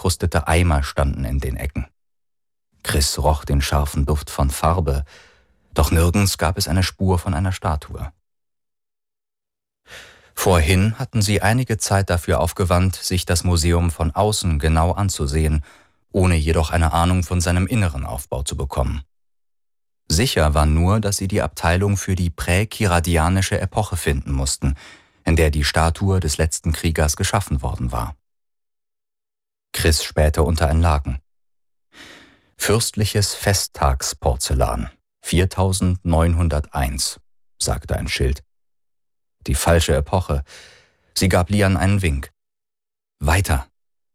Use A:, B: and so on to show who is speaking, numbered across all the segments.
A: verkrustete Eimer standen in den Ecken. Chris roch den scharfen Duft von Farbe, doch nirgends gab es eine Spur von einer Statue. Vorhin hatten sie einige Zeit dafür aufgewandt, sich das Museum von außen genau anzusehen, ohne jedoch eine Ahnung von seinem inneren Aufbau zu bekommen. Sicher war nur, dass sie die Abteilung für die präkiradianische Epoche finden mussten, in der die Statue des letzten Kriegers geschaffen worden war. Chris spähte unter ein Laken. Fürstliches Festtagsporzellan, 4901, sagte ein Schild. Die falsche Epoche. Sie gab Lian einen Wink. Weiter.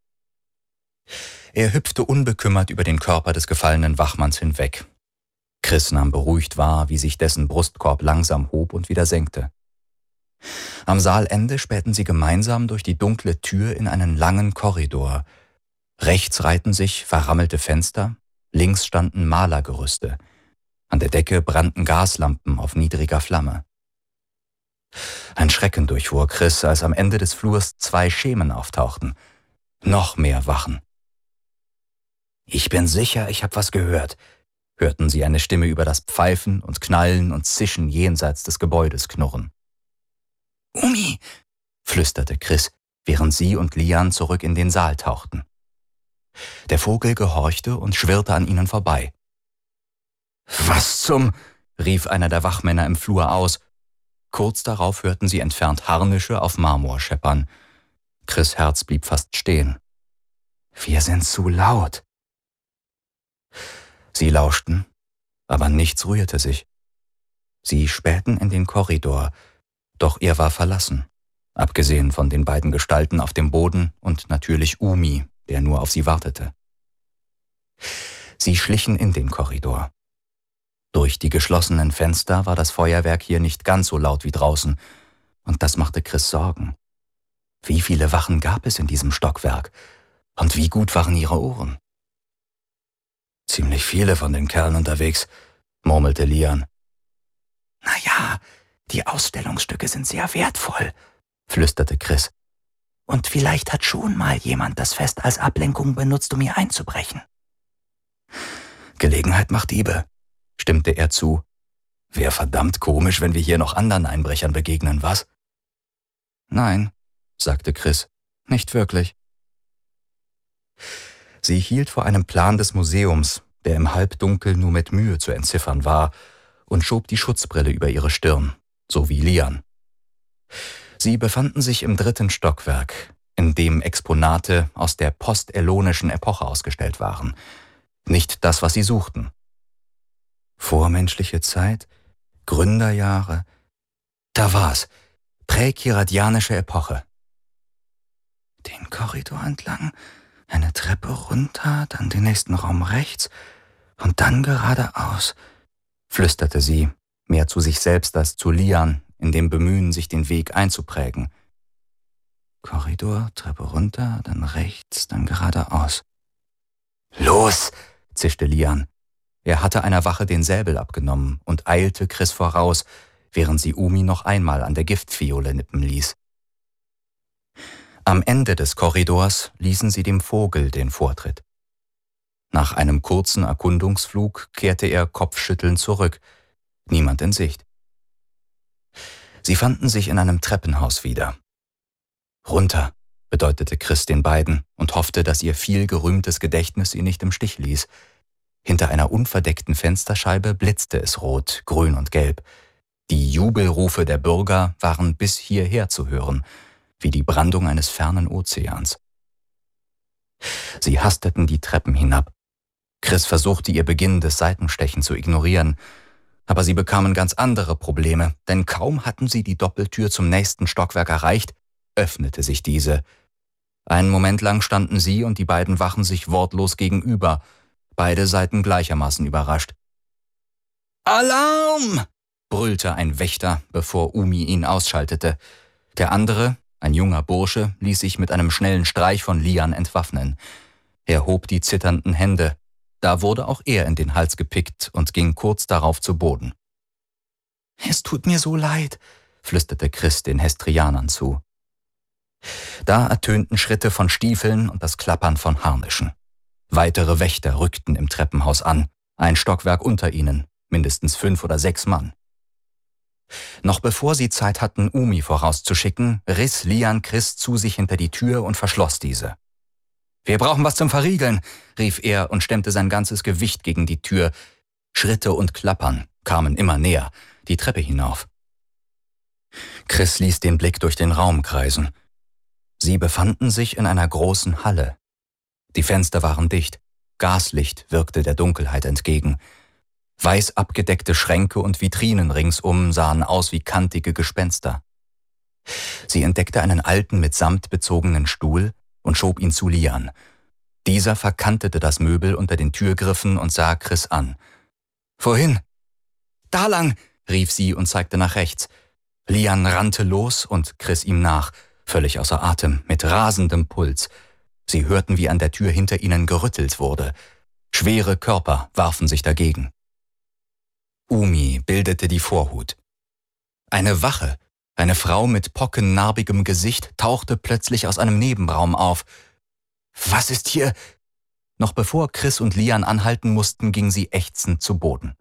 A: Er hüpfte unbekümmert über den Körper des gefallenen Wachmanns hinweg. Chris nahm beruhigt wahr, wie sich dessen Brustkorb langsam hob und wieder senkte. Am Saalende spähten sie gemeinsam durch die dunkle Tür in einen langen Korridor. Rechts reihten sich verrammelte Fenster, links standen Malergerüste. An der Decke brannten Gaslampen auf niedriger Flamme. Ein Schrecken durchfuhr Chris, als am Ende des Flurs 2 Schemen auftauchten. Noch mehr Wachen. »Ich bin sicher, ich habe was gehört«, hörten sie eine Stimme über das Pfeifen und Knallen und Zischen jenseits des Gebäudes knurren. »Umi«, flüsterte Chris, während sie und Lian zurück in den Saal tauchten. Der Vogel gehorchte und schwirrte an ihnen vorbei. »Was zum«, rief einer der Wachmänner im Flur aus. Kurz darauf hörten sie entfernt Harnische auf Marmor scheppern. Chris' Herz blieb fast stehen. »Wir sind zu laut.« Sie lauschten, aber nichts rührte sich. Sie spähten in den Korridor, doch er war verlassen, abgesehen von den beiden Gestalten auf dem Boden und natürlich Umi, der nur auf sie wartete. Sie schlichen in den Korridor. Durch die geschlossenen Fenster war das Feuerwerk hier nicht ganz so laut wie draußen, und das machte Chris Sorgen. Wie viele Wachen gab es in diesem Stockwerk, und wie gut waren ihre Ohren? »Ziemlich viele von den Kerlen unterwegs«, murmelte Lian. »Na ja, die Ausstellungsstücke sind sehr wertvoll«, flüsterte Chris. »Und vielleicht hat schon mal jemand das Fest als Ablenkung benutzt, um hier einzubrechen.« »Gelegenheit macht Diebe«, stimmte er zu. »Wär verdammt komisch, wenn wir hier noch anderen Einbrechern begegnen, was?« »Nein«, sagte Chris, »nicht wirklich.« Sie hielt vor einem Plan des Museums, der im Halbdunkel nur mit Mühe zu entziffern war, und schob die Schutzbrille über ihre Stirn, so wie Lian. Sie befanden sich im 3. Stockwerk, in dem Exponate aus der postellonischen Epoche ausgestellt waren. Nicht das, was sie suchten. Vormenschliche Zeit, Gründerjahre, da war's, präkiradianische Epoche. Den Korridor entlang, eine Treppe runter, dann den nächsten Raum rechts und dann geradeaus, flüsterte sie, mehr zu sich selbst als zu Lian, in dem Bemühen, sich den Weg einzuprägen. Korridor, Treppe runter, dann rechts, dann geradeaus. »Los«, zischte Lian. Er hatte einer Wache den Säbel abgenommen und eilte Chris voraus, während sie Umi noch einmal an der Giftfiole nippen ließ. Am Ende des Korridors ließen sie dem Vogel den Vortritt. Nach einem kurzen Erkundungsflug kehrte er kopfschüttelnd zurück. Niemand in Sicht. Sie fanden sich in einem Treppenhaus wieder. »Runter«, bedeutete Chris den beiden und hoffte, dass ihr viel gerühmtes Gedächtnis sie nicht im Stich ließ. Hinter einer unverdeckten Fensterscheibe blitzte es rot, grün und gelb. Die Jubelrufe der Bürger waren bis hierher zu hören, wie die Brandung eines fernen Ozeans. Sie hasteten die Treppen hinab. Chris versuchte ihr beginnendes Seitenstechen zu ignorieren, aber sie bekamen ganz andere Probleme, denn kaum hatten sie die Doppeltür zum nächsten Stockwerk erreicht, öffnete sich diese. Einen Moment lang standen sie und die beiden Wachen sich wortlos gegenüber, beide Seiten gleichermaßen überrascht. »Alarm!« brüllte ein Wächter, bevor Umi ihn ausschaltete. Der andere, ein junger Bursche, ließ sich mit einem schnellen Streich von Lian entwaffnen. Er hob die zitternden Hände. Da wurde auch er in den Hals gepickt und ging kurz darauf zu Boden. »Es tut mir so leid«, flüsterte Chris den Hestrianern zu. Da ertönten Schritte von Stiefeln und das Klappern von Harnischen. Weitere Wächter rückten im Treppenhaus an, ein Stockwerk unter ihnen, mindestens 5 oder 6 Mann. Noch bevor sie Zeit hatten, Umi vorauszuschicken, riss Lian Chris zu sich hinter die Tür und verschloss diese. »Wir brauchen was zum Verriegeln«, rief er und stemmte sein ganzes Gewicht gegen die Tür. Schritte und Klappern kamen immer näher, die Treppe hinauf. Chris ließ den Blick durch den Raum kreisen. Sie befanden sich in einer großen Halle. Die Fenster waren dicht, Gaslicht wirkte der Dunkelheit entgegen. Weiß abgedeckte Schränke und Vitrinen ringsum sahen aus wie kantige Gespenster. Sie entdeckte einen alten mit Samt bezogenen Stuhl und schob ihn zu Lian. Dieser verkantete das Möbel unter den Türgriffen und sah Chris an. »Wohin?« »Da lang«, rief sie und zeigte nach rechts. Lian rannte los und Chris ihm nach, völlig außer Atem, mit rasendem Puls. Sie hörten, wie an der Tür hinter ihnen gerüttelt wurde. Schwere Körper warfen sich dagegen. Umi bildete die Vorhut. Eine Wache, eine Frau mit pockennarbigem Gesicht, tauchte plötzlich aus einem Nebenraum auf. »Was ist hier?« Noch bevor Chris und Lian anhalten mussten, ging sie ächzend zu Boden.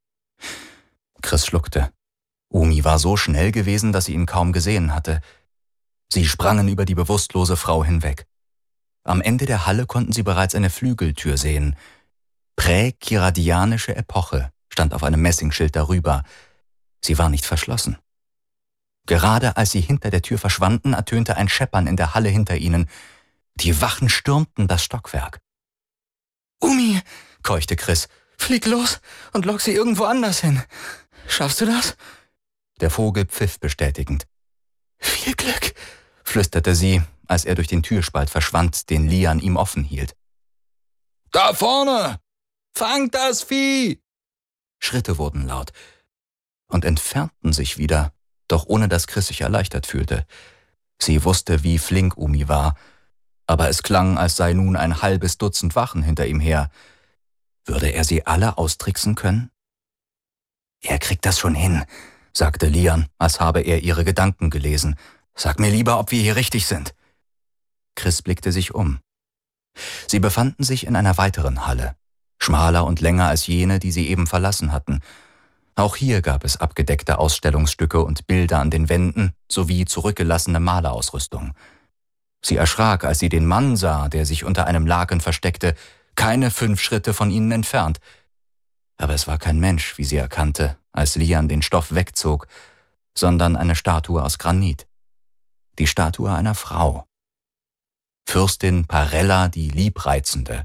A: Chris schluckte. Umi war so schnell gewesen, dass sie ihn kaum gesehen hatte. Sie sprangen über die bewusstlose Frau hinweg. Am Ende der Halle konnten sie bereits eine Flügeltür sehen. Präkiradianische Epoche stand auf einem Messingschild darüber. Sie war nicht verschlossen. Gerade als sie hinter der Tür verschwanden, ertönte ein Scheppern in der Halle hinter ihnen. Die Wachen stürmten das Stockwerk. »Umi«, keuchte Chris, »flieg los und lock sie irgendwo anders hin. Schaffst du das?« Der Vogel pfiff bestätigend. »Viel Glück«, flüsterte sie, als er durch den Türspalt verschwand, den Lian ihm offen hielt. »Da vorne! Fangt das Vieh!« Schritte wurden laut und entfernten sich wieder, doch ohne dass Chris sich erleichtert fühlte. Sie wusste, wie flink Umi war, aber es klang, als sei nun ein halbes Dutzend Wachen hinter ihm her. Würde er sie alle austricksen können? »Er kriegt das schon hin«, sagte Lian, als habe er ihre Gedanken gelesen. »Sag mir lieber, ob wir hier richtig sind.« Chris blickte sich um. Sie befanden sich in einer weiteren Halle, schmaler und länger als jene, die sie eben verlassen hatten. Auch hier gab es abgedeckte Ausstellungsstücke und Bilder an den Wänden sowie zurückgelassene Malerausrüstung. Sie erschrak, als sie den Mann sah, der sich unter einem Laken versteckte, keine 5 Schritte von ihnen entfernt. Aber es war kein Mensch, wie sie erkannte, als Lian den Stoff wegzog, sondern eine Statue aus Granit. Die Statue einer Frau. Fürstin Parella die Liebreizende,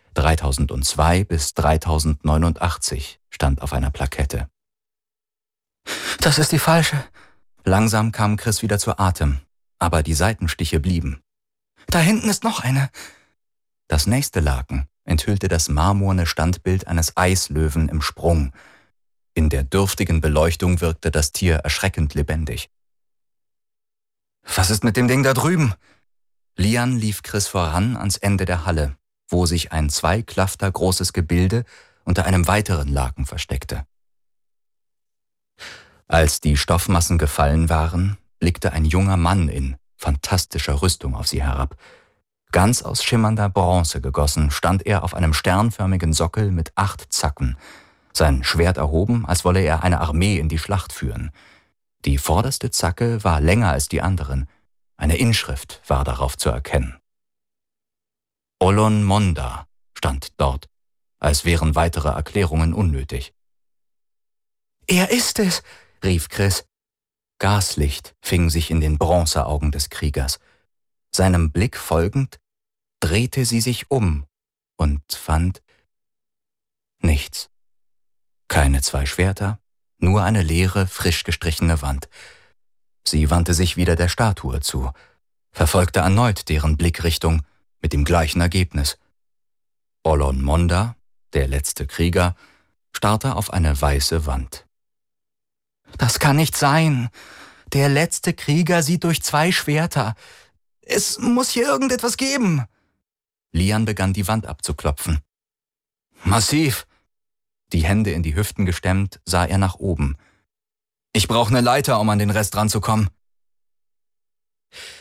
A: 3002 bis 3089, stand auf einer Plakette. »Das ist die falsche.« Langsam kam Chris wieder zu Atem, aber die Seitenstiche blieben. »Da hinten ist noch eine.« Das nächste Laken enthüllte das marmorne Standbild eines Eislöwen im Sprung. In der dürftigen Beleuchtung wirkte das Tier erschreckend lebendig. »Was ist mit dem Ding da drüben?« Lian lief Chris voran ans Ende der Halle, wo sich ein 2 Klafter großes Gebilde unter einem weiteren Laken versteckte. Als die Stoffmassen gefallen waren, blickte ein junger Mann in fantastischer Rüstung auf sie herab. Ganz aus schimmernder Bronze gegossen, stand er auf einem sternförmigen Sockel mit 8 Zacken, sein Schwert erhoben, als wolle er eine Armee in die Schlacht führen. Die vorderste Zacke war länger als die anderen. Eine Inschrift war darauf zu erkennen. Olon Monda stand dort, als wären weitere Erklärungen unnötig. »Er ist es«, rief Chris. Gaslicht fing sich in den Bronzeaugen des Kriegers. Seinem Blick folgend drehte sie sich um und fand nichts. Keine 2 Schwerter, nur eine leere, frisch gestrichene Wand. Sie wandte sich wieder der Statue zu, verfolgte erneut deren Blickrichtung mit dem gleichen Ergebnis. Olon Monda, der letzte Krieger, starrte auf eine weiße Wand. »Das kann nicht sein. Der letzte Krieger sieht durch 2 Schwerter. Es muss hier irgendetwas geben.« Lian begann die Wand abzuklopfen. »Massiv!« Die Hände in die Hüften gestemmt, sah er nach oben. »Ich brauche eine Leiter, um an den Rest ranzukommen.«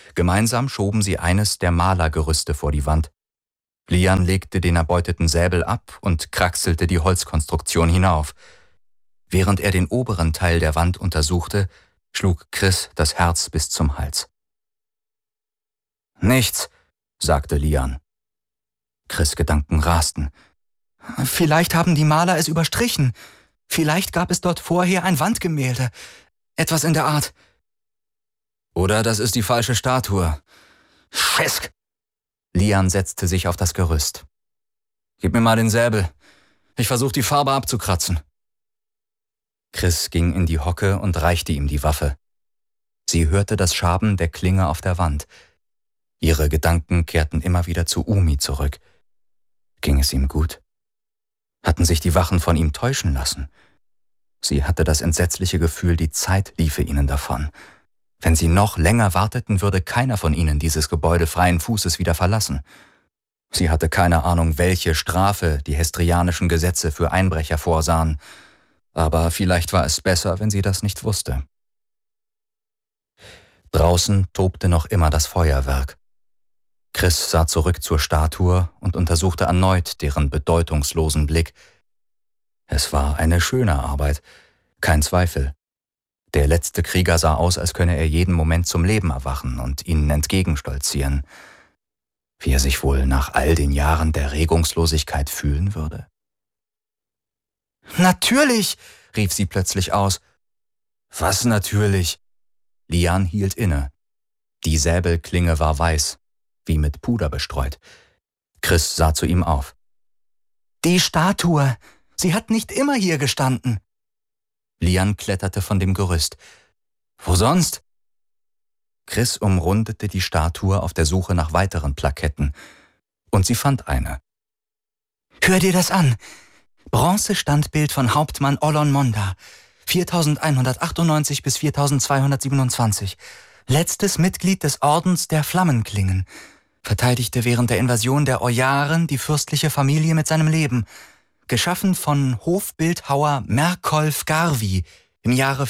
A: Gemeinsam schoben sie eines der Malergerüste vor die Wand. Lian legte den erbeuteten Säbel ab und kraxelte die Holzkonstruktion hinauf. Während er den oberen Teil der Wand untersuchte, schlug Chris das Herz bis zum Hals. »Nichts«, sagte Lian. Chris' Gedanken rasten. »Vielleicht haben die Maler es überstrichen. Vielleicht gab es dort vorher ein Wandgemälde. Etwas in der Art.« »Oder das ist die falsche Statue.« »Schisk!« Lian setzte sich auf das Gerüst. »Gib mir mal den Säbel. Ich versuche die Farbe abzukratzen.« Chris ging in die Hocke und reichte ihm die Waffe. Sie hörte das Schaben der Klinge auf der Wand. Ihre Gedanken kehrten immer wieder zu Umi zurück. Ging es ihm gut? Hatten sich die Wachen von ihm täuschen lassen? Sie hatte das entsetzliche Gefühl, die Zeit liefe ihnen davon. Wenn sie noch länger warteten, würde keiner von ihnen dieses Gebäude freien Fußes wieder verlassen. Sie hatte keine Ahnung, welche Strafe die hestrianischen Gesetze für Einbrecher vorsahen. Aber vielleicht war es besser, wenn sie das nicht wusste. Draußen tobte noch immer das Feuerwerk. Chris sah zurück zur Statue und untersuchte erneut deren bedeutungslosen Blick. Es war eine schöne Arbeit, kein Zweifel. Der letzte Krieger sah aus, als könne er jeden Moment zum Leben erwachen und ihnen entgegenstolzieren. Wie er sich wohl nach all den Jahren der Regungslosigkeit fühlen würde. »Natürlich«, rief sie plötzlich aus. »Was natürlich?« Lian hielt inne. Die Säbelklinge war weiß, wie mit Puder bestreut. Chris sah zu ihm auf. »Die Statue! Sie hat nicht immer hier gestanden!« Lian kletterte von dem Gerüst. »Wo sonst?« Chris umrundete die Statue auf der Suche nach weiteren Plaketten. Und sie fand eine. »Hör dir das an! Bronzestandbild von Hauptmann Olon Monda, 4198 bis 4227. Letztes Mitglied des Ordens der Flammenklingen. Verteidigte während der Invasion der Ojaren die fürstliche Familie mit seinem Leben. Geschaffen von Hofbildhauer Merkolf Garvi. Im Jahre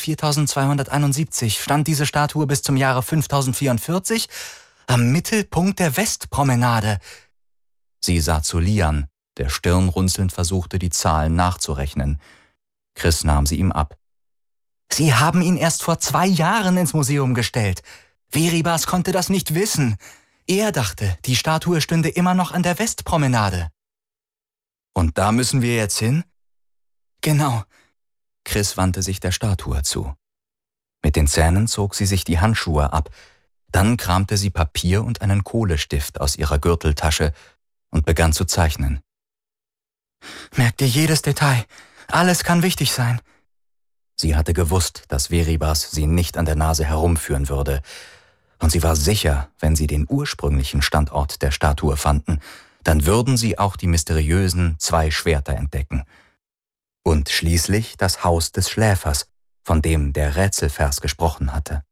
A: 4271 stand diese Statue bis zum Jahre 5044 am Mittelpunkt der Westpromenade.« Sie sah zu Lian, der stirnrunzelnd versuchte, die Zahlen nachzurechnen. Chris nahm sie ihm ab. »Sie haben ihn erst vor 2 Jahren ins Museum gestellt. Veribas konnte das nicht wissen. Er dachte, die Statue stünde immer noch an der Westpromenade.« »Und da müssen wir jetzt hin?« »Genau.« Chris wandte sich der Statue zu. Mit den Zähnen zog sie sich die Handschuhe ab. Dann kramte sie Papier und einen Kohlestift aus ihrer Gürteltasche und begann zu zeichnen. »Merk dir jedes Detail. Alles kann wichtig sein.« Sie hatte gewusst, dass Veribas sie nicht an der Nase herumführen würde. Und sie war sicher, wenn sie den ursprünglichen Standort der Statue fanden, dann würden sie auch die mysteriösen 2 Schwerter entdecken. Und schließlich das Haus des Schläfers, von dem der Rätselvers gesprochen hatte.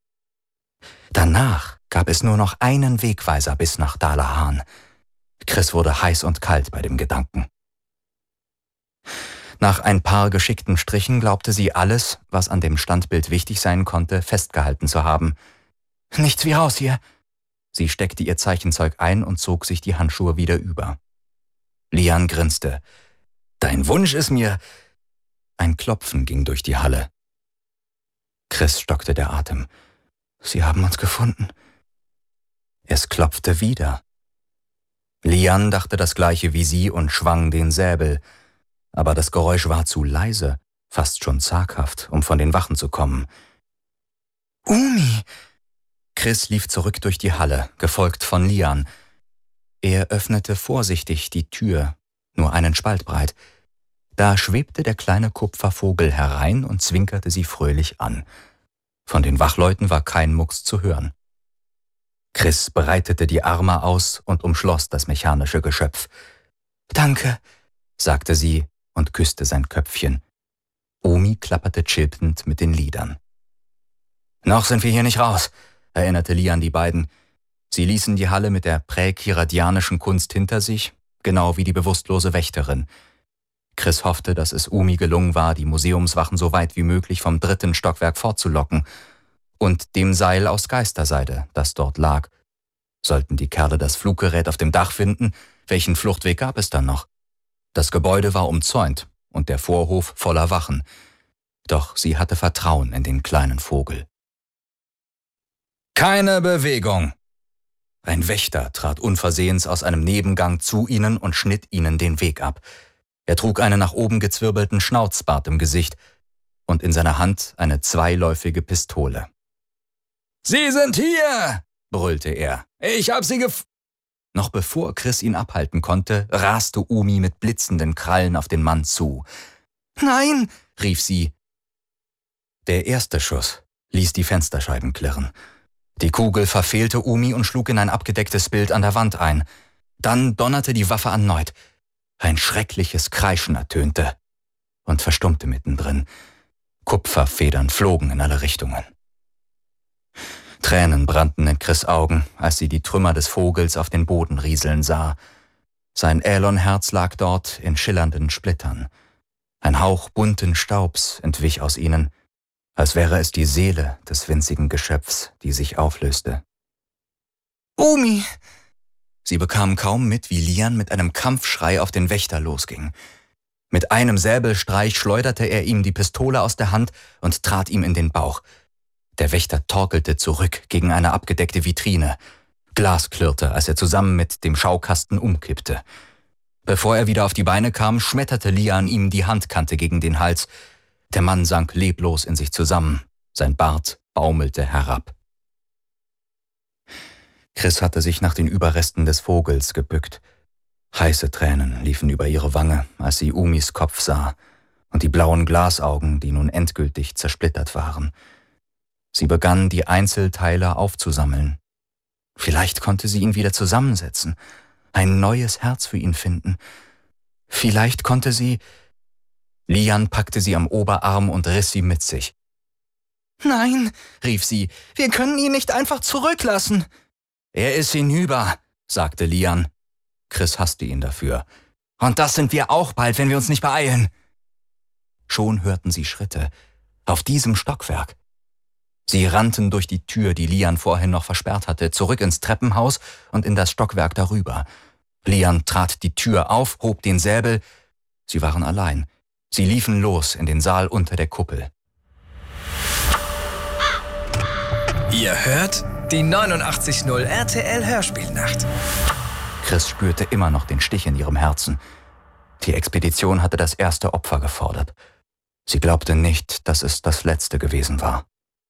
A: Danach gab es nur noch einen Wegweiser bis nach Dalahan. Chris wurde heiß und kalt bei dem Gedanken. Nach ein paar geschickten Strichen glaubte sie alles, was an dem Standbild wichtig sein konnte, festgehalten zu haben. »Nichts wie raus hier!« Sie steckte ihr Zeichenzeug ein und zog sich die Handschuhe wieder über. Lian grinste. »Dein Wunsch ist mir...« Ein Klopfen ging durch die Halle. Chris stockte der Atem. »Sie haben uns gefunden.« Es klopfte wieder. Lian dachte das Gleiche wie sie und schwang den Säbel. Aber das Geräusch war zu leise, fast schon zaghaft, um von den Wachen zu kommen. »Umi!« Chris lief zurück durch die Halle, gefolgt von Lian. Er öffnete vorsichtig die Tür, nur einen Spalt breit. Da schwebte der kleine Kupfervogel herein und zwinkerte sie fröhlich an. Von den Wachleuten war kein Mucks zu hören. Chris breitete die Arme aus und umschloss das mechanische Geschöpf. »Danke«, sagte sie und küsste sein Köpfchen. Umi klapperte chilpend mit den Lidern. »Noch sind wir hier nicht raus«, erinnerte Lian die beiden. Sie ließen die Halle mit der präkiradianischen Kunst hinter sich, genau wie die bewusstlose Wächterin. Chris hoffte, dass es Umi gelungen war, die Museumswachen so weit wie möglich vom 3. Stockwerk fortzulocken. und dem Seil aus Geisterseide, das dort lag. Sollten die Kerle das Fluggerät auf dem Dach finden, welchen Fluchtweg gab es dann noch? Das Gebäude war umzäunt und der Vorhof voller Wachen. Doch sie hatte Vertrauen in den kleinen Vogel. »Keine Bewegung!« Ein Wächter trat unversehens aus einem Nebengang zu ihnen und schnitt ihnen den Weg ab. Er trug einen nach oben gezwirbelten Schnauzbart im Gesicht und in seiner Hand eine zweiläufige Pistole. »Sie sind hier!« brüllte er. »Ich hab Sie Noch bevor Chris ihn abhalten konnte, raste Umi mit blitzenden Krallen auf den Mann zu. »Nein!« rief sie. Der erste Schuss ließ die Fensterscheiben klirren. Die Kugel verfehlte Umi und schlug in ein abgedecktes Bild an der Wand ein. Dann donnerte die Waffe erneut. Ein schreckliches Kreischen ertönte und verstummte mittendrin. Kupferfedern flogen in alle Richtungen. Tränen brannten in Chris' Augen, als sie die Trümmer des Vogels auf den Boden rieseln sah. Sein Elon-Herz lag dort in schillernden Splittern. Ein Hauch bunten Staubs entwich aus ihnen, als wäre es die Seele des winzigen Geschöpfs, die sich auflöste. »Umi!« Sie bekam kaum mit, wie Lian mit einem Kampfschrei auf den Wächter losging. Mit einem Säbelstreich schleuderte er ihm die Pistole aus der Hand und trat ihm in den Bauch. Der Wächter torkelte zurück gegen eine abgedeckte Vitrine. Glas klirrte, als er zusammen mit dem Schaukasten umkippte. Bevor er wieder auf die Beine kam, schmetterte Lian ihm die Handkante gegen den Hals. Der Mann sank leblos in sich zusammen. Sein Bart baumelte herab. Chris hatte sich nach den Überresten des Vogels gebückt. Heiße Tränen liefen über ihre Wange, als sie Umis Kopf sah und die blauen Glasaugen, die nun endgültig zersplittert waren. Sie begann, die Einzelteile aufzusammeln. Vielleicht konnte sie ihn wieder zusammensetzen, ein neues Herz für ihn finden. Vielleicht konnte sie... Lian packte sie am Oberarm und riss sie mit sich. »Nein«, rief sie, »wir können ihn nicht einfach zurücklassen.« »Er ist hinüber«, sagte Lian. Chris hasste ihn dafür. »Und das sind wir auch bald, wenn wir uns nicht beeilen.« Schon hörten sie Schritte. Auf diesem Stockwerk. Sie rannten durch die Tür, die Lian vorhin noch versperrt hatte, zurück ins Treppenhaus und in das Stockwerk darüber. Lian trat die Tür auf, hob den Säbel. Sie waren allein. Sie liefen los in den Saal unter der Kuppel.
B: Ihr hört die 89.0 RTL Hörspielnacht.
A: Chris spürte immer noch den Stich in ihrem Herzen. Die Expedition hatte das erste Opfer gefordert. Sie glaubte nicht, dass es das letzte gewesen war.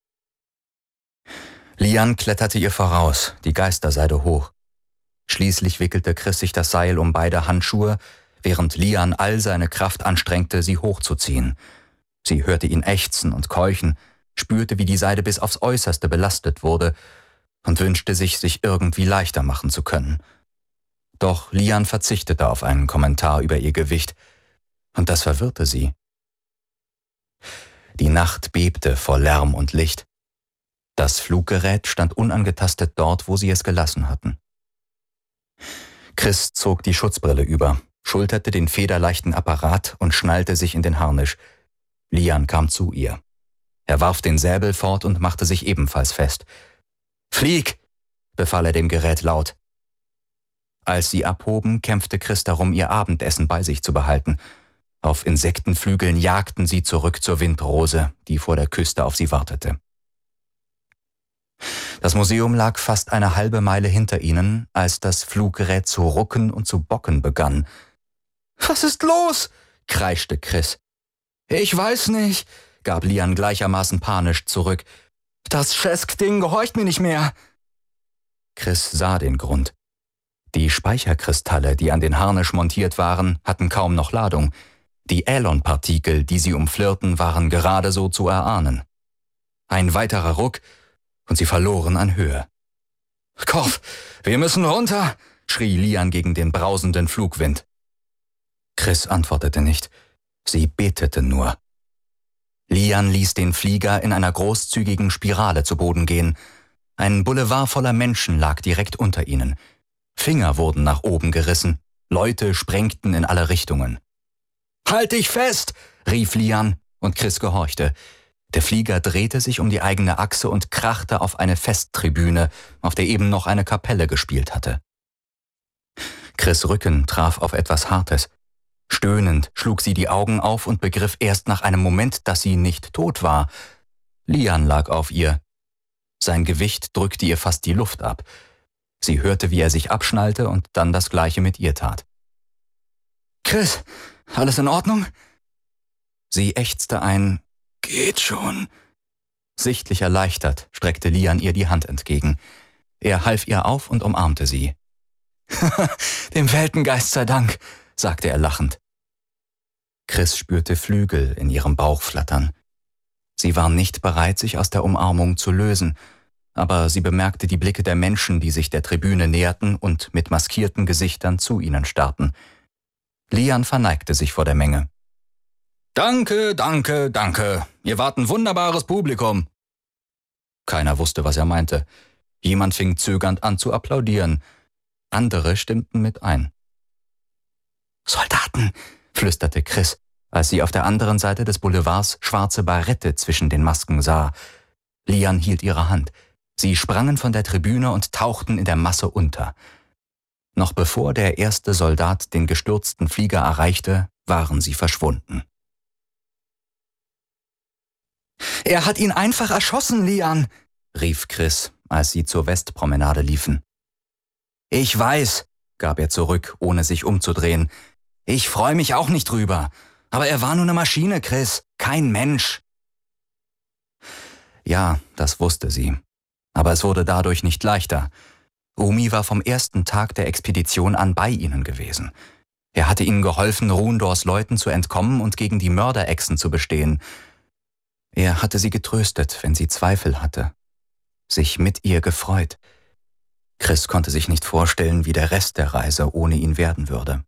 A: Lian kletterte ihr voraus, die Geisterseide hoch. Schließlich wickelte Chris sich das Seil um beide Handschuhe, während Lian all seine Kraft anstrengte, sie hochzuziehen. Sie hörte ihn ächzen und keuchen, spürte, wie die Seide bis aufs Äußerste belastet wurde und wünschte sich irgendwie leichter machen zu können. Doch Lian verzichtete auf einen Kommentar über ihr Gewicht, und das verwirrte sie. Die Nacht bebte vor Lärm und Licht. Das Fluggerät stand unangetastet dort, wo sie es gelassen hatten. Chris zog die Schutzbrille über, schulterte den federleichten Apparat und schnallte sich in den Harnisch. Lian kam zu ihr. Er warf den Säbel fort und machte sich ebenfalls fest. »Flieg!« befahl er dem Gerät laut. Als sie abhoben, kämpfte Chris darum, ihr Abendessen bei sich zu behalten. Auf Insektenflügeln jagten sie zurück zur Windrose, die vor der Küste auf sie wartete. Das Museum lag fast eine halbe Meile hinter ihnen, als das Fluggerät zu rucken und zu bocken begann. »Was ist los?« kreischte Chris. »Ich weiß nicht«, gab Lian gleichermaßen panisch zurück. »Das Schesk-Ding gehorcht mir nicht mehr.« Chris sah den Grund. Die Speicherkristalle, die an den Harnisch montiert waren, hatten kaum noch Ladung. Die Elon-Partikel, die sie umflirrten, waren gerade so zu erahnen. Ein weiterer Ruck, und sie verloren an Höhe. »Korf, wir müssen runter«, schrie Lian gegen den brausenden Flugwind. Chris antwortete nicht. Sie betete nur. Lian ließ den Flieger in einer großzügigen Spirale zu Boden gehen. Ein Boulevard voller Menschen lag direkt unter ihnen. Finger wurden nach oben gerissen. Leute sprengten in alle Richtungen. »Halt dich fest«, rief Lian, und Chris gehorchte. Der Flieger drehte sich um die eigene Achse und krachte auf eine Festtribüne, auf der eben noch eine Kapelle gespielt hatte. Chris' Rücken traf auf etwas Hartes. Stöhnend schlug sie die Augen auf und begriff erst nach einem Moment, dass sie nicht tot war. Lian lag auf ihr. Sein Gewicht drückte ihr fast die Luft ab. Sie hörte, wie er sich abschnallte und dann das Gleiche mit ihr tat. »Chris, alles in Ordnung?« Sie ächzte ein »Geht schon«. Sichtlich erleichtert streckte Lian ihr die Hand entgegen. Er half ihr auf und umarmte sie. »Dem Weltengeist sei Dank«, sagte er lachend. Chris spürte Flügel in ihrem Bauch flattern. Sie war nicht bereit, sich aus der Umarmung zu lösen, aber sie bemerkte die Blicke der Menschen, die sich der Tribüne näherten und mit maskierten Gesichtern zu ihnen starrten. Lian verneigte sich vor der Menge. »Danke, danke, danke. Ihr wart ein wunderbares Publikum.« Keiner wusste, was er meinte. Jemand fing zögernd an zu applaudieren. Andere stimmten mit ein. »Soldaten«, flüsterte Chris, als sie auf der anderen Seite des Boulevards schwarze Barette zwischen den Masken sah. Lian hielt ihre Hand. Sie sprangen von der Tribüne und tauchten in der Masse unter. Noch bevor der erste Soldat den gestürzten Flieger erreichte, waren sie verschwunden. »Er hat ihn einfach erschossen, Lian«, rief Chris, als sie zur Westpromenade liefen. »Ich weiß«, gab er zurück, ohne sich umzudrehen. »Ich freue mich auch nicht drüber. Aber er war nur eine Maschine, Chris, kein Mensch.« Ja, das wusste sie. Aber es wurde dadurch nicht leichter. Umi war vom ersten Tag der Expedition an bei ihnen gewesen. Er hatte ihnen geholfen, Rundors Leuten zu entkommen und gegen die Mörderechsen zu bestehen. Er hatte sie getröstet, wenn sie Zweifel hatte, sich mit ihr gefreut. Chris konnte sich nicht vorstellen, wie der Rest der Reise ohne ihn werden würde.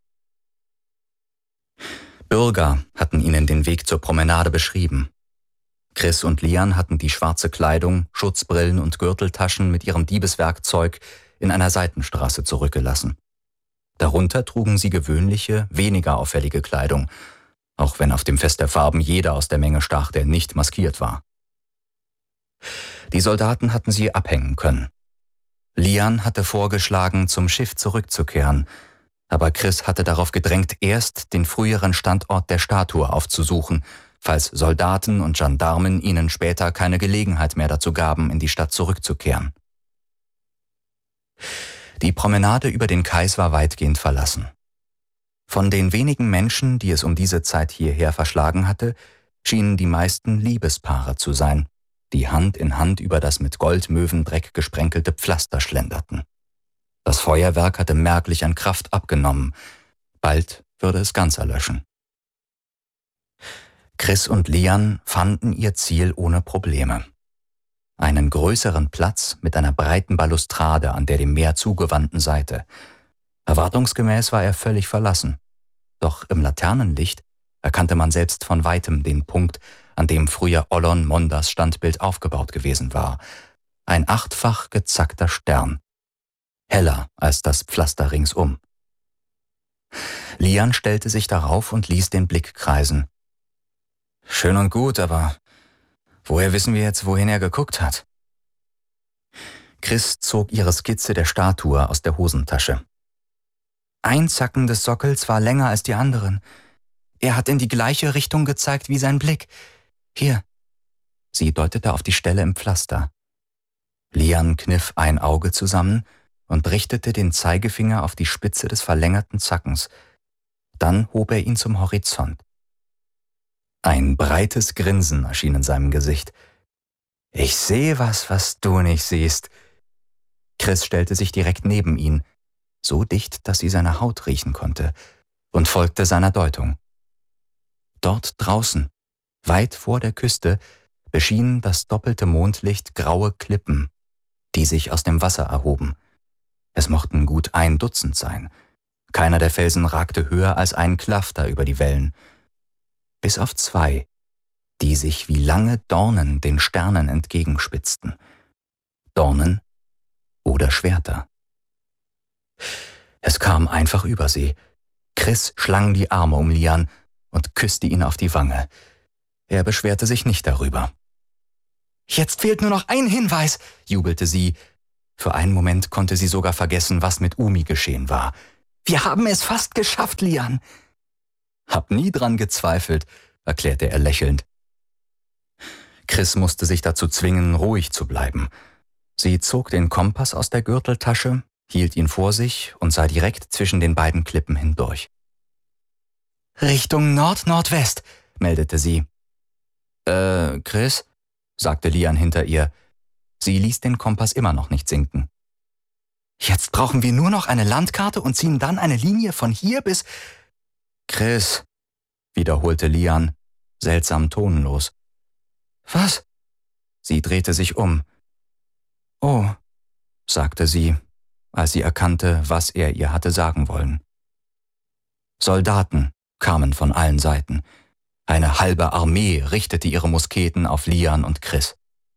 A: Bürger hatten ihnen den Weg zur Promenade beschrieben. Chris und Lian hatten die schwarze Kleidung, Schutzbrillen und Gürteltaschen mit ihrem Diebeswerkzeug in einer Seitenstraße zurückgelassen. Darunter trugen sie gewöhnliche, weniger auffällige Kleidung, auch wenn auf dem Fest der Farben jeder aus der Menge stach, der nicht maskiert war. Die Soldaten hatten sie abhängen können. Lian hatte vorgeschlagen, zum Schiff zurückzukehren, aber Chris hatte darauf gedrängt, erst den früheren Standort der Statue aufzusuchen, falls Soldaten und Gendarmen ihnen später keine Gelegenheit mehr dazu gaben, in die Stadt zurückzukehren. Die Promenade über den Kais war weitgehend verlassen. Von den wenigen Menschen, die es um diese Zeit hierher verschlagen hatte, schienen die meisten Liebespaare zu sein, die Hand in Hand über das mit Goldmöwendreck gesprenkelte Pflaster schlenderten. Das Feuerwerk hatte merklich an Kraft abgenommen. Bald würde es ganz erlöschen. Chris und Lian fanden ihr Ziel ohne Probleme. Einen größeren Platz mit einer breiten Balustrade an der dem Meer zugewandten Seite. Erwartungsgemäß war er völlig verlassen. Doch im Laternenlicht erkannte man selbst von weitem den Punkt, an dem früher Ollon Mondas Standbild aufgebaut gewesen war. Ein 8-fach gezackter Stern. Heller als das Pflaster ringsum. Lian stellte sich darauf und ließ den Blick kreisen. »Schön und gut, aber woher wissen wir jetzt, wohin er geguckt hat?« Chris zog ihre Skizze der Statue aus der Hosentasche. »Ein Zacken des Sockels war länger als die anderen. Er hat in die gleiche Richtung gezeigt wie sein Blick. Hier.« Sie deutete auf die Stelle im Pflaster. Lian kniff ein Auge zusammen und richtete den Zeigefinger auf die Spitze des verlängerten Zackens. Dann hob er ihn zum Horizont. Ein breites Grinsen erschien in seinem Gesicht. »Ich sehe was du nicht siehst.« Chris stellte sich direkt neben ihn, so dicht, dass sie seine Haut riechen konnte, und folgte seiner Deutung. Dort draußen, weit vor der Küste, beschienen das doppelte Mondlicht graue Klippen, die sich aus dem Wasser erhoben. Es mochten gut 1 Dutzend sein. Keiner der Felsen ragte höher als ein Klafter über die Wellen. Bis auf 2, die sich wie lange Dornen den Sternen entgegenspitzten. Dornen oder Schwerter. Es kam einfach über sie. Chris schlang die Arme um Lian und küsste ihn auf die Wange. Er beschwerte sich nicht darüber. »Jetzt fehlt nur noch ein Hinweis«, jubelte sie. Für einen Moment konnte sie sogar vergessen, was mit Umi geschehen war. »Wir haben es fast geschafft, Lian.« »Hab nie dran gezweifelt«, erklärte er lächelnd. Chris musste sich dazu zwingen, ruhig zu bleiben. Sie zog den Kompass aus der Gürteltasche, hielt ihn vor sich und sah direkt zwischen den beiden Klippen hindurch. »Richtung Nord-Nordwest«, meldete sie. Chris?« sagte Lian hinter ihr. Sie ließ den Kompass immer noch nicht sinken. »Jetzt brauchen wir nur noch eine Landkarte und ziehen dann eine Linie von hier bis...« »Chris«, wiederholte Lian, seltsam tonlos. »Was?« Sie drehte sich um. »Oh«, sagte sie, als sie erkannte, was er ihr hatte sagen wollen. Soldaten kamen von allen Seiten. Eine halbe Armee richtete ihre Musketen auf Lian und Chris.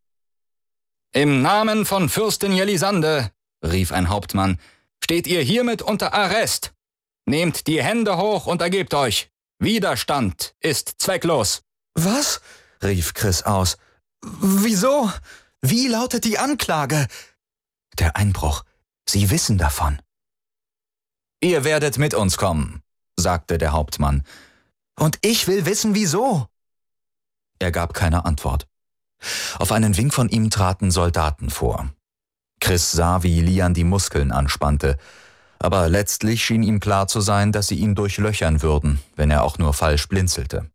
A: »Im Namen von Fürstin Jelisande«, rief ein Hauptmann, »steht ihr hiermit unter Arrest. Nehmt die Hände hoch und ergebt euch. Widerstand ist zwecklos.«
C: »Was?« rief Chris aus. »Wieso? Wie lautet die Anklage?«
A: »Der Einbruch. Sie wissen davon.« »Ihr werdet mit uns kommen«, sagte der Hauptmann.
C: »Und ich will wissen, wieso?«
A: Er gab keine Antwort. Auf einen Wink von ihm traten Soldaten vor. Chris sah, wie Lian die Muskeln anspannte, aber letztlich schien ihm klar zu sein, dass sie ihn durchlöchern würden, wenn er auch nur falsch blinzelte.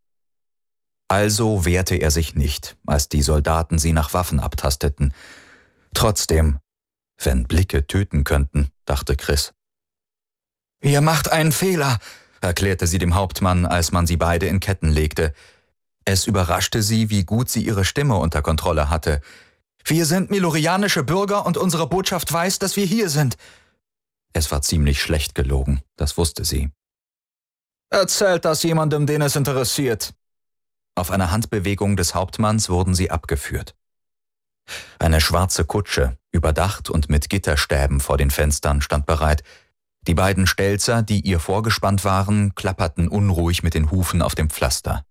A: Also wehrte er sich nicht, als die Soldaten sie nach Waffen abtasteten. Trotzdem, wenn Blicke töten könnten, dachte Chris.
C: »Ihr macht einen Fehler«,
A: erklärte sie dem Hauptmann, als man sie beide in Ketten legte. Es überraschte sie, wie gut sie ihre Stimme unter Kontrolle hatte.
C: »Wir sind milorianische Bürger und unsere Botschaft weiß, dass wir hier sind.«
A: Es war ziemlich schlecht gelogen, das wusste sie.
C: »Erzählt das jemandem, den es interessiert.«
A: Auf eine Handbewegung des Hauptmanns wurden sie abgeführt. Eine schwarze Kutsche, überdacht und mit Gitterstäben vor den Fenstern, stand bereit. Die beiden Stelzer, die ihr vorgespannt waren, klapperten unruhig mit den Hufen auf dem Pflaster.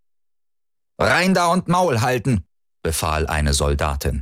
A: »Rein da und Maul halten«, befahl eine Soldatin.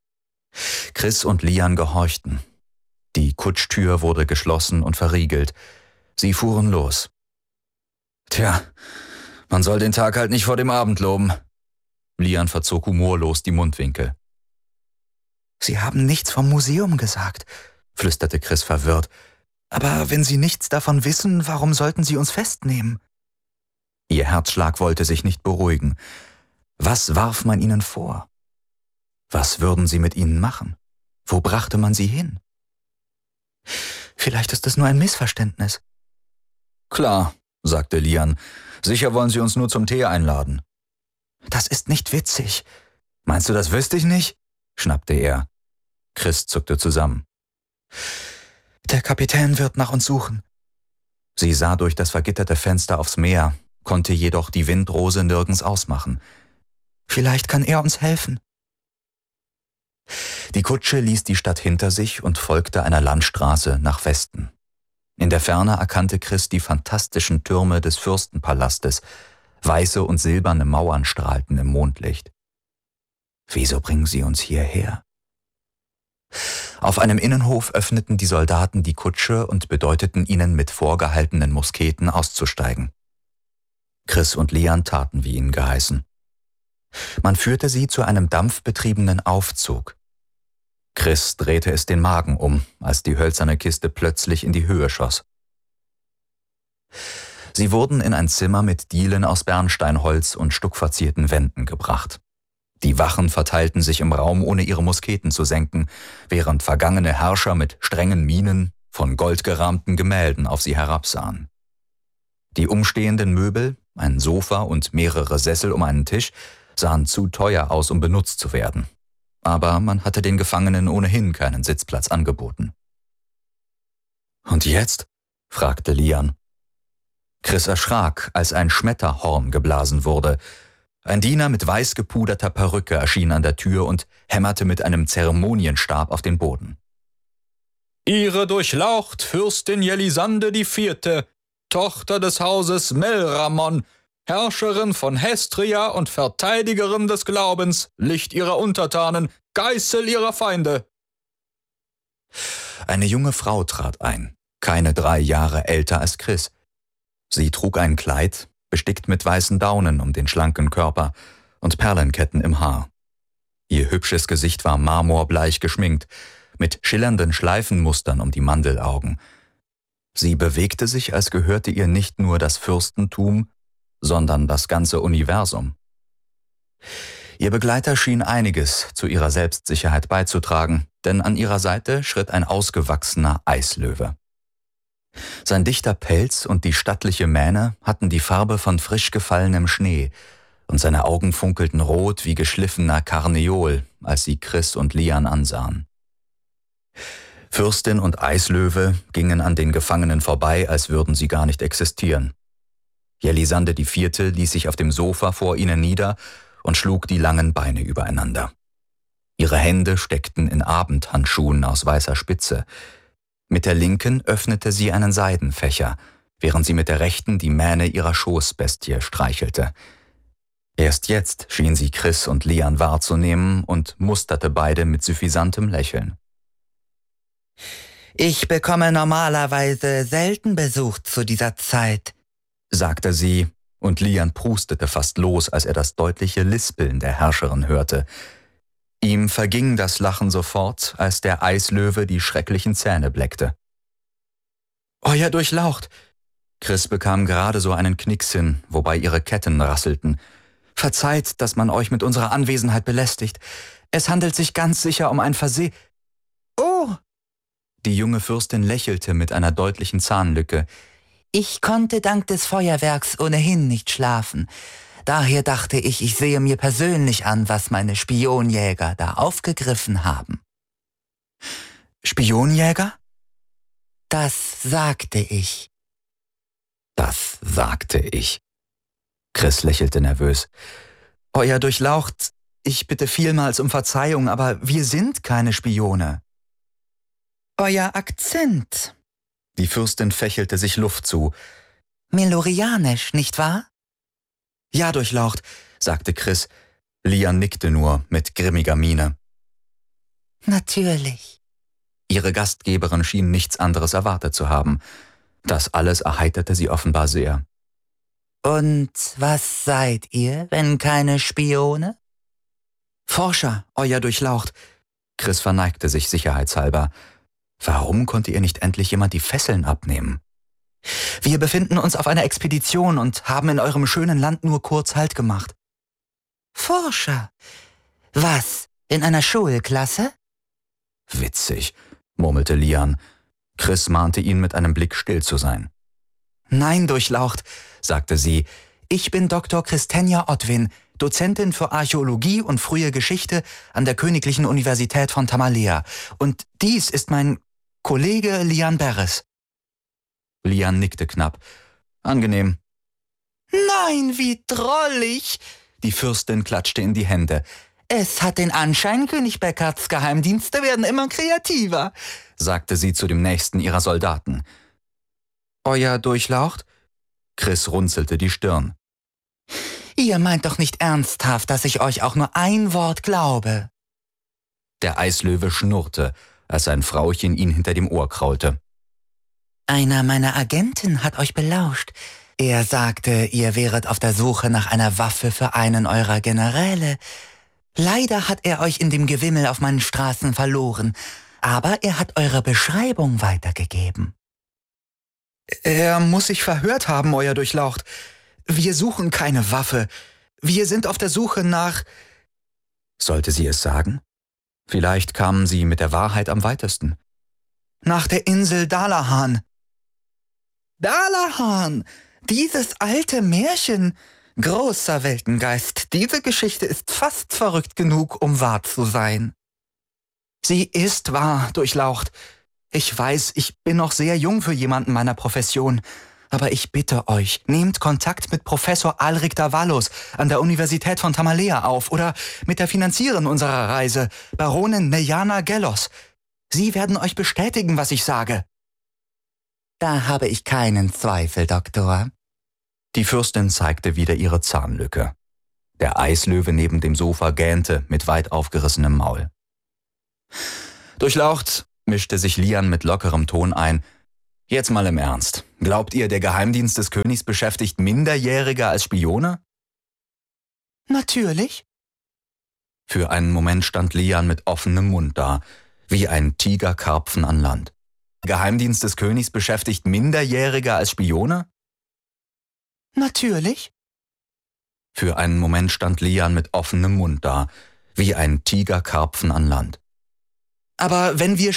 A: Chris und Lian gehorchten. Die Kutschtür wurde geschlossen und verriegelt. Sie fuhren los.
C: »Tja, man soll den Tag halt nicht vor dem Abend loben.«
A: Lian verzog humorlos die Mundwinkel.
C: »Sie haben nichts vom Museum gesagt«, flüsterte Chris verwirrt. »Aber wenn Sie nichts davon wissen, warum sollten Sie uns festnehmen?«
A: Ihr Herzschlag wollte sich nicht beruhigen. Was warf man ihnen vor? Was würden sie mit ihnen machen? Wo brachte man sie hin?
C: »Vielleicht ist es nur ein Missverständnis.«
A: »Klar«, sagte Lian. »Sicher wollen Sie uns nur zum Tee einladen.«
C: »Das ist nicht witzig.«
A: »Meinst du, das wüsste ich nicht?«, schnappte er. Chris zuckte zusammen.
C: »Der Kapitän wird nach uns suchen.«
A: Sie sah durch das vergitterte Fenster aufs Meer, konnte jedoch die Windrose nirgends ausmachen.
C: »Vielleicht kann er uns helfen.«
A: Die Kutsche ließ die Stadt hinter sich und folgte einer Landstraße nach Westen. In der Ferne erkannte Chris die fantastischen Türme des Fürstenpalastes. Weiße und silberne Mauern strahlten im Mondlicht. Wieso bringen sie uns hierher? Auf einem Innenhof öffneten die Soldaten die Kutsche und bedeuteten ihnen mit vorgehaltenen Musketen auszusteigen. Chris und Lian taten wie ihnen geheißen. Man führte sie zu einem dampfbetriebenen Aufzug. Chris drehte es den Magen um, als die hölzerne Kiste plötzlich in die Höhe schoss. Sie wurden in ein Zimmer mit Dielen aus Bernsteinholz und stuckverzierten Wänden gebracht. Die Wachen verteilten sich im Raum, ohne ihre Musketen zu senken, während vergangene Herrscher mit strengen Mienen von goldgerahmten Gemälden auf sie herabsahen. Die umstehenden Möbel, ein Sofa und mehrere Sessel um einen Tisch, sahen zu teuer aus, um benutzt zu werden. Aber man hatte den Gefangenen ohnehin keinen Sitzplatz angeboten. »Und jetzt?«, fragte Lian. Chris erschrak, als ein Schmetterhorn geblasen wurde. Ein Diener mit weiß gepuderter Perücke erschien an der Tür und hämmerte mit einem Zeremonienstab auf den Boden.
D: »Ihre Durchlaucht Fürstin Jelisande IV., Tochter des Hauses Melramon, Herrscherin von Hestria und Verteidigerin des Glaubens, Licht ihrer Untertanen, Geißel ihrer Feinde.
A: Eine junge Frau trat ein, keine 3 Jahre älter als Chris. Sie trug ein Kleid, bestickt mit weißen Daunen um den schlanken Körper und Perlenketten im Haar. Ihr hübsches Gesicht war marmorbleich geschminkt, mit schillernden Schleifenmustern um die Mandelaugen. Sie bewegte sich, als gehörte ihr nicht nur das Fürstentum, sondern das ganze Universum. Ihr Begleiter schien einiges zu ihrer Selbstsicherheit beizutragen, denn an ihrer Seite schritt ein ausgewachsener Eislöwe. Sein dichter Pelz und die stattliche Mähne hatten die Farbe von frisch gefallenem Schnee, und seine Augen funkelten rot wie geschliffener Karneol, als sie Chris und Lian ansahen. Fürstin und Eislöwe gingen an den Gefangenen vorbei, als würden sie gar nicht existieren. Jelisande IV. Ließ sich auf dem Sofa vor ihnen nieder und schlug die langen Beine übereinander. Ihre Hände steckten in Abendhandschuhen aus weißer Spitze. Mit der linken öffnete sie einen Seidenfächer, während sie mit der rechten die Mähne ihrer Schoßbestie streichelte. Erst jetzt schien sie Chris und Lian wahrzunehmen und musterte beide mit suffisantem Lächeln.
C: »Ich bekomme normalerweise selten Besuch zu dieser Zeit«,
A: sagte sie, und Lian prustete fast los, als er das deutliche Lispeln der Herrscherin hörte. Ihm verging das Lachen sofort, als der Eislöwe die schrecklichen Zähne bleckte. »Euer Durchlaucht!« Chris bekam gerade so einen Knicks hin, wobei ihre Ketten rasselten. »Verzeiht, dass man euch mit unserer Anwesenheit belästigt. Es handelt sich ganz sicher um ein Versehen.« »Oh!« Die junge Fürstin lächelte mit einer deutlichen Zahnlücke. »Ich konnte dank des Feuerwerks ohnehin nicht schlafen. Daher dachte ich, ich sehe mir persönlich an, was meine Spionjäger da aufgegriffen haben.« »Spionjäger?« »Das sagte ich.« »Das sagte ich.« Chris lächelte nervös. »Euer Durchlaucht, ich bitte vielmals um Verzeihung, aber wir sind keine Spione.« »Euer Akzent«, die Fürstin fächelte sich Luft zu. »Melorianisch, nicht wahr?« »Ja, Durchlaucht«, sagte Chris. Lian nickte nur mit grimmiger Miene. »Natürlich.« Ihre Gastgeberin schien nichts anderes erwartet zu haben. Das alles erheiterte sie offenbar sehr. »Und was seid ihr, wenn keine Spione?« »Forscher, Euer Durchlaucht.« Chris verneigte sich sicherheitshalber. Warum konnte ihr nicht endlich jemand die Fesseln abnehmen? »Wir befinden uns auf einer Expedition und haben in eurem schönen Land nur kurz Halt gemacht.« »Forscher? Was, in einer Schulklasse?« »Witzig«, murmelte Lian. Chris mahnte ihn mit einem Blick still zu sein. »Nein, Durchlaucht«, sagte sie. »Ich bin Dr. Christenia Ottwin, Dozentin für Archäologie und frühe Geschichte an der Königlichen Universität von Tamalea. Und dies ist mein Kollege Lian Beres.« Lian nickte knapp. »Angenehm.« »Nein, wie drollig!« Die Fürstin klatschte in die Hände. »Es hat den Anschein, König Beckards Geheimdienste werden immer kreativer«, sagte sie zu dem nächsten ihrer Soldaten. »Euer Durchlaucht?« Chris runzelte die Stirn. »Ihr meint doch nicht ernsthaft, dass ich euch auch nur ein Wort glaube?« Der Eislöwe schnurrte, als ein Frauchen ihn hinter dem Ohr kraulte. »Einer meiner Agenten hat euch belauscht. Er sagte, ihr wäret auf der Suche nach einer Waffe für einen eurer Generäle. Leider hat er euch in dem Gewimmel auf meinen Straßen verloren, aber er hat eure Beschreibung weitergegeben.« »Er muss sich verhört haben, Euer Durchlaucht. Wir suchen keine Waffe. Wir sind auf der Suche nach...« Sollte sie es sagen? Vielleicht kamen sie mit der Wahrheit am weitesten. »Nach der Insel Dalahan.« »Dalahan! Dieses alte Märchen! Großer Weltengeist, diese Geschichte ist fast verrückt genug, um wahr zu sein.« »Sie ist wahr, Durchlaucht. Ich weiß, ich bin noch sehr jung für jemanden meiner Profession. Aber ich bitte euch, nehmt Kontakt mit Professor Alrik Davalos an der Universität von Tamalea auf oder mit der Finanziererin unserer Reise, Baronin Nejana Gelos. Sie werden euch bestätigen, was ich sage.« »Da habe ich keinen Zweifel, Doktor.« Die Fürstin zeigte wieder ihre Zahnlücke. Der Eislöwe neben dem Sofa gähnte mit weit aufgerissenem Maul. Durchlaucht, mischte sich Lian mit lockerem Ton ein. Jetzt mal im Ernst. Glaubt ihr, der Geheimdienst des Königs beschäftigt Minderjährige als Spione?
C: Natürlich.
A: Für einen Moment stand Lian mit offenem Mund da, wie ein Tigerkarpfen an Land. Der Geheimdienst des Königs beschäftigt Minderjährige als Spione?
C: Natürlich.
A: Für einen Moment stand Lian mit offenem Mund da, wie ein Tigerkarpfen an Land. Aber wenn wir